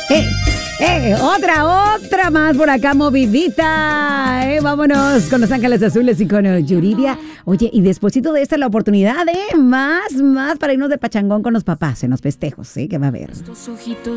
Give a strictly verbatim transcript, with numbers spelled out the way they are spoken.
Eh, eh, otra, otra más por acá, movidita. Eh, vámonos con Los Ángeles Azules y con uh, Yuridia. Oye, y despuesito de esta la oportunidad, ¿eh? Más, más para irnos de pachangón con los papás en los festejos, ¿sí? Que va a haber.